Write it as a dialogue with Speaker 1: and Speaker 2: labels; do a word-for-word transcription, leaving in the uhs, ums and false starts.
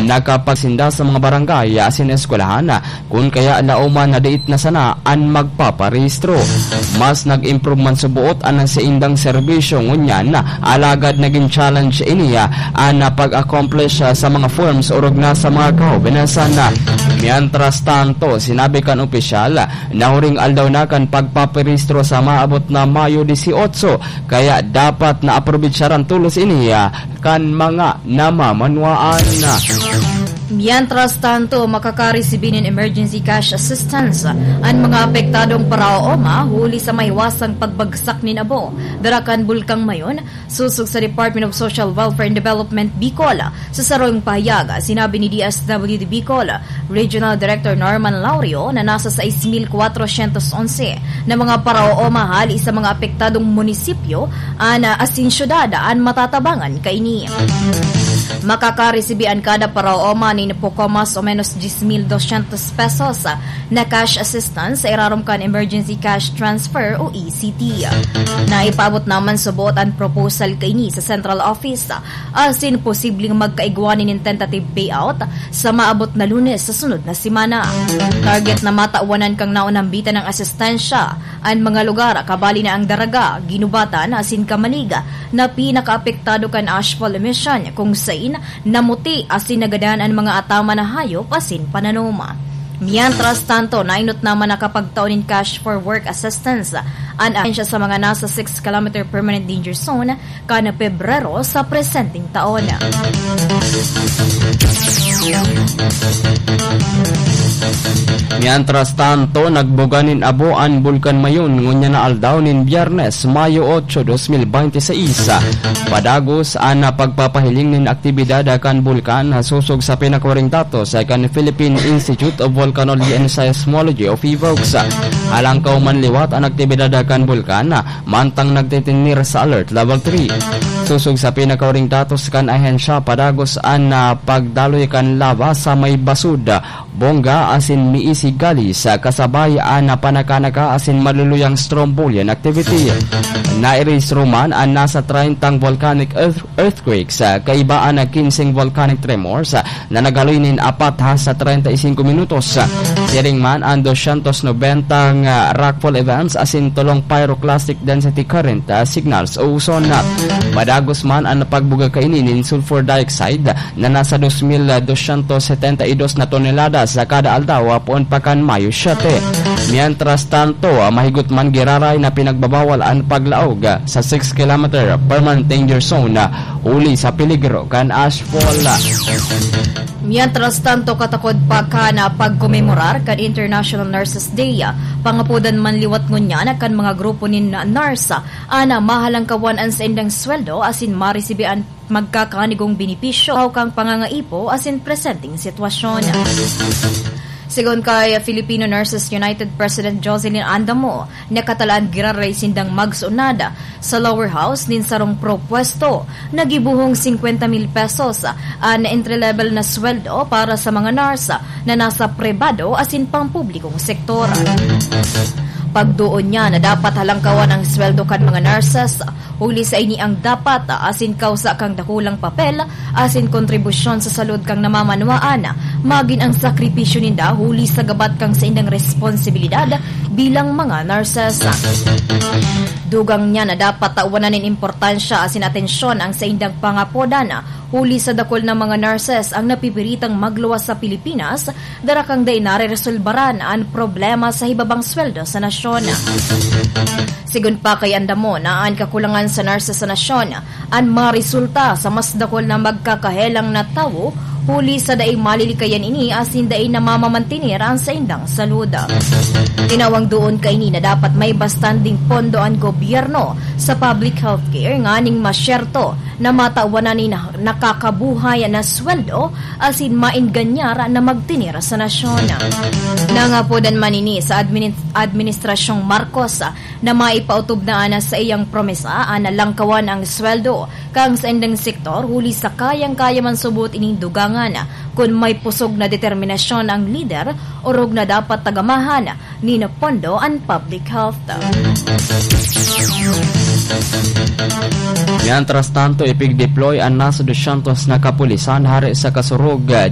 Speaker 1: nakapagsinda sa mga barangay asin eskwelahan kung kaya lauman na diit na sana an magpaparehistro. Mas nag-improve man subuot anan sa indang serbisyo ngunyan alagad naging challenge iniya an pag-accomplish sa mga forms urog na sa mga kahobenasan. Mientras tanto, sinabi kan opisyal na huring aldaw na kan pagpaparehistro sa maabot na Mayo eighteen kaya dapat na aprobisyaran tulos iniya kan mga namamanwaan na.
Speaker 2: Mientras tanto, makakaresibin ng emergency cash assistance ang mga apektadong paraoma huli sa maiwasang pagbagsak ni Abo. Darakan Bulkang Mayon, susog sa Department of Social Welfare and Development Bicol. Sa sarong pahayag, sinabi ni D S W D Bicol Regional Director Norman Laurio na nasa six thousand four hundred eleven na mga paraoma hali sa mga apektadong munisipyo ana asin syudad an matatabangan kaini. Makakaresibian kada paraoma ni poco mas o menos ten thousand two hundred pesos na cash assistance sa irarumkan emergency cash transfer o E C T. Naipabot naman subot ang proposal kaini sa central office asin posibleng magkaigwanin ng tentative payout sa maabot na Lunes sa sunod na simana. Target na matauwanan kang naunambitan ng asistensya ang mga lugar kabali na ang Daraga, Ginubatan asin Kamaniga na pinakaapektado kan ashfall emission kung sain namuti asin nagadan ang mga atama na hayop asin pananoma. Mientras tanto, nainot naman nakapagtaunin cash for work assistance ang ahensya sa mga nasa six kilometer permanent danger zone kana Pebrero sa presenteng taon.
Speaker 1: Mientras tanto, nagbuganin abo ang Bulkan Mayon ngunya na aldaw nin Biyernes, Mayo eight, twenty twenty-six. Padagos ana pagpapahiling nin aktibidad kan bulkan susog sa pinakwaring datos sa kan Philippine Institute of Volcanology and Seismology of I V O X. Alangkaw manliwat ang aktibidad kan bulkan mantang nagtitinir sa alert level three. Susog sa pinakwaring datos kan ahensya padagos ana pagdaloy kan lava sa may basud, bongga asin miisi gali sa kasabay ana panakanaka asin maluluyang Strombolian activity. Nairehistro man ang nasa thirty volcanic earth earthquakes kaibaan na fifteen volcanic tremors na nagaloy apat ha sa thirty-five minutos. Siring man ang two ninety rockfall events asin tulong pyroclastic density current uh, signals o uson. Madagos man ang pagbuga kainin sulfur dioxide na nasa two thousand two hundred seventy-two na tonelada sa kada aldaw puon pakan Mayo seven. Mientras tanto, mahigot man giraray na pinagbabawal ang paglaog sa six kilometer permanent danger zone uli sa peligro kan ashfall.
Speaker 2: Mientras tanto, katakod pa ka na pagkomemorar kan International Nurses Day. Pangapudan man liwat ngunya na kan mga grupo ni narsa ana mahalang kawan ang sa indang sweldo asin maresibian magkakanigong benepisyo kang pangangaipo asin presenting sitwasyon. Sigon kay Filipino Nurses United President Jocelyn Andamo, nakatalaan giraray sindang magsunada sa lower house nin sarong propwesto, nagibuhong fifty mil pesos ang entry-level na sweldo para sa mga narsa na nasa pribado asin pang publikong sektor. Pagduon niya na dapat halangkawan ang sweldo kan mga nurses, huli sa ini ang dapat asin kausa kang dakulang papel asin kontribusyon sa salud kang namamanwaan, magin ang sakripisyo ninda huli sa gabat kang sa indang responsibilidad bilang mga nurses. Dugang niya na dapat tauwanan nin importansya asin atensyon ang sa indang pangapodan huli sa dakol ng mga nurses ang napipiritang magluwas sa Pilipinas dara kang day nare-resolbaran ang problema sa hibabang sweldo sa nasyon. Sigun pa kay Andamo na ang kakulangan sa nurses sa nasyon ang marisulta sa mas dakol na magkakahelang na tawo huli sa daing malilikayan ini asin daing namamamantinir ang sa indang saluda. Tinawang doon kay ini na dapat may bastanding pondo ang gobyerno sa public healthcare nga ning masyerto na matawanan ni nakakabuhay na sweldo asin mainganyara na magtinira sa nasyon. Nangapodan man ini sa administ- administrasyong Marcos na maipautob na ana sa iyang promesa ana langkawan ang sweldo kang sa indang sektor huli sa kayang-kaya man subot ining dugangan kung may pusog na determinasyon ang leader orog na dapat tagamahan ni na pondo ang public health.
Speaker 1: Mientras tanto, ipig-deploy ang nasa two hundred na kapulisan hari sa kasurug